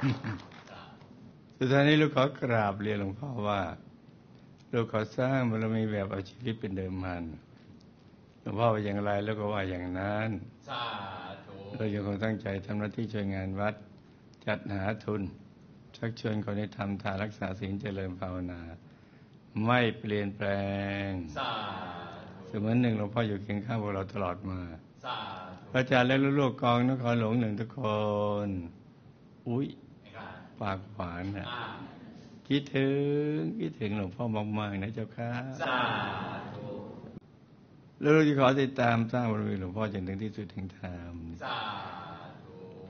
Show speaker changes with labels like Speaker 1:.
Speaker 1: สุดท้ายนี้ลูกขอกราบเรียนหลวงพ่อว่าลูกขอสร้างบารมีแบบเอาชีวิตเป็นเดิมพันหลวงพ่อว่าอย่างไรแล้วก็ว่าอย่างนั้นเรายังคงตั้งใจทำหน้าที่ช่วยงานวัดจัดหาทุนชักชวนคนให้ทำทานรักษาศีลเจริญภาวนาไม่เปลี่ยนแปลงเสมือนหนึ่งหลวงพ่ออยู่เคียงข้างพวกเราตลอดมาพระอาจารย์และลูกๆกองนครหลวงหนึ่งทุกคนอุ๊ยปากหวานนะคิดถึงหลวงพ่อมากๆนะเจ้าค่ะแล้วเราจะขอติดตามสร้างบารมีหลวงพ่อจนถึงที่สุดแห่งธรรม